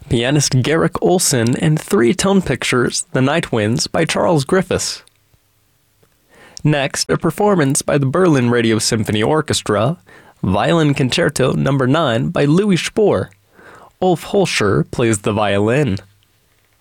pianist Garrick Olson, and three-tone pictures The Night Winds by Charles Griffiths. Next, a performance by the Berlin Radio Symphony Orchestra, Violin Concerto No. 9 by Louis Spohr. Ulf Holscher plays the violin.